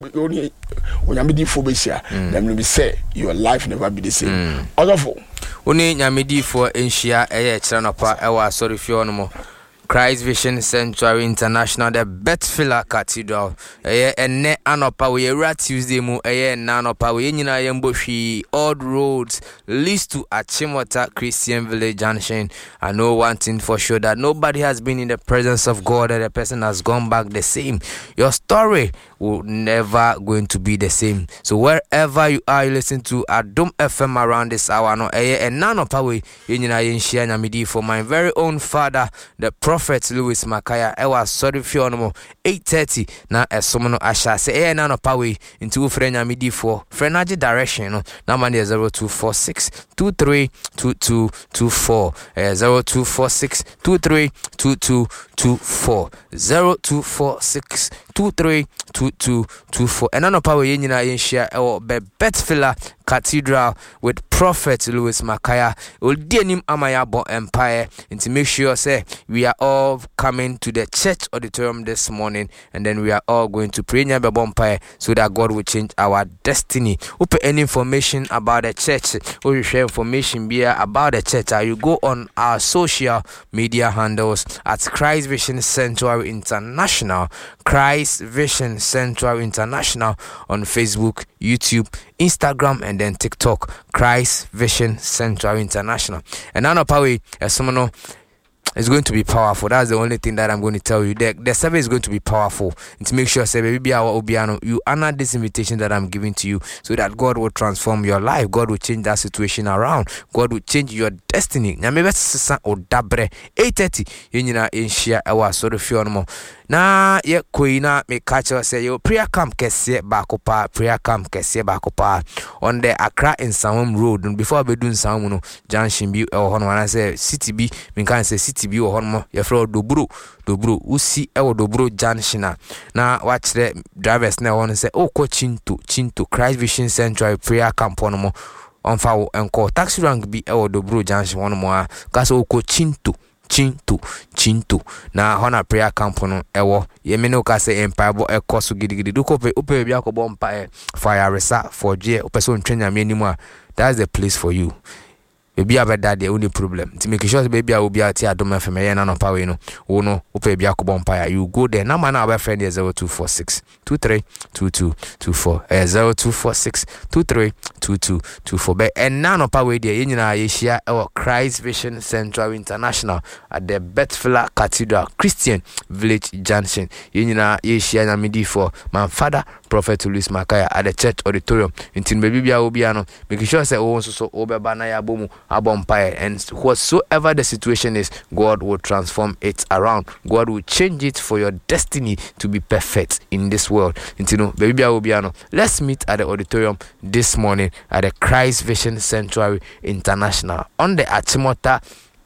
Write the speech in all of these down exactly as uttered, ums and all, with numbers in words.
only when you meet for besia, then will be say your life never be the same. Otherful. Only Yamidi for Enshia, a Chanapa, Ewa, sorry, Fionomo. Christ Vision Sanctuary International, the Bethfiller Cathedral. Eh, and ne anopa we rat Tuesday mu. Eh, nanopa we yina yemboshi. Old roads leads to Achimota Christian Village Junction. I know one thing for sure, that nobody has been in the presence of God and the person has gone back the same. Your story will never going to be the same. So wherever you are, you listen to Adom F M around this hour. No, eh, and nanopa we yina yenshia nyamidi for my very own father, the prophet. Prophet Louis Makaya, I was sorry for no eight thirty. Now, as someone I shall say, eh, none of power into friend Amidi for Frenaji direction. Now, man, is zero two four six two three two two two four, zero two four six two three two two two four, zero two four six two three two two two four. And none of power in United share or Bethfiller Cathedral with Prophet Louis Makaya. Will denim Amaya Bon Empire, and to make sure say we are all coming to the church auditorium this morning, and then we are all going to pray near the bonfire so that God will change our destiny. Open any information about the church, or you share information here about the church, you go on our social media handles at Christ Vision Sanctuary International, Christ Vision Sanctuary International on Facebook, YouTube, Instagram, and then TikTok. Christ Vision Sanctuary International. And now, Pawe, as someone it's going to be powerful. That's the only thing that I'm going to tell you. The, the service is going to be powerful. And to make sure, say, baby, our Obiano, you honor this invitation that I'm giving to you, so that God will transform your life. God will change that situation around. God will change your destiny. Now, maybe it's dabre eight thirty. You know, in share our sort of few na ye koina me catch us say yo prayer camp kese bakopa prayer camp kese bakopa on the Accra in Samum Road. Before we do Samum no junction bi e ho no wana say city bi me kan say city bi ho no ye fro Dobro Dobro usi e wo Dobro junction na watch the drivers na won say o ko Chinto Chinto Christ Vision Sanctuary prayer camp no mo on fa wo enko taxi rank bi e wo Dobro junction no mo a ka so o ko Chinto Chinto, Chinto. Na hona prayer camp no ewo. Ye me no ka say empire bo ekoso gidigidi. Du ko pe upe bia ko bo empire fire resa for je upe so ntwenya me animu. That's the place for you. Baby abeda the only problem. To make sure baby obi ati Adom F M ye na no power no. Wo no upe bia ko bo empire. You go there. Na man our friend is zero two four six two three two two two four. Eh zero two four six two three two two two four. But and now no power there. You nyina ye share our Christ Vision Sanctuary International at the Bethfiller Cathedral Christian Village Junction. You nyina ye share na midi for my father Prophet Louis Makaya at the church auditorium. Until baby bia obi ano. Make sure say o so so obeba na ya bomu abompire, and whatsoever the situation is, God will transform it around. God will change it for your destiny to be perfect in this world. And you know, baby, Obiano, let's meet at the auditorium this morning at the Christ Vision Sanctuary International on the Achimota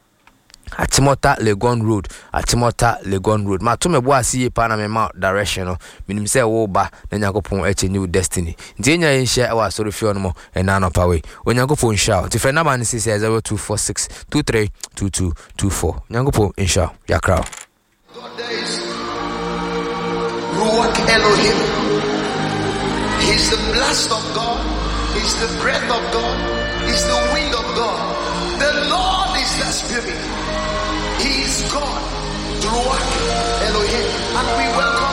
Achimota Legon Road, Achimota Legon Road. Ma to me boa see pa na me ma direction no. Minim say wo ba na Yakopon eche new destiny. Ntinya yin share our story fi on mo and na no pa we. Yakopon shout. Ti friend number is zero two four six two three two two two four. Yakopon insha yakra. God there is Ruach Elohim. He's the blast of God. He's the breath of God. He's the wind of God. The Lord is the Spirit. He is God, Ruach Elohim, and we welcome